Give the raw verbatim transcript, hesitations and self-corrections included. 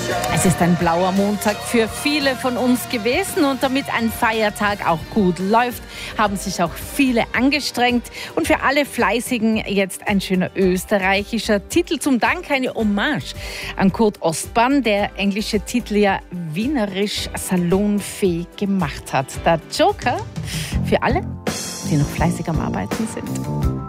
Es ist ein blauer Montag für viele von uns gewesen und damit ein Feiertag auch gut läuft, haben sich auch viele angestrengt und für alle Fleißigen jetzt ein schöner österreichischer Titel zum Dank, eine Hommage an Kurt Ostbahn, der englische Titel ja wienerisch salonfähig gemacht hat. Der Joker für alle, die noch fleißig am Arbeiten sind.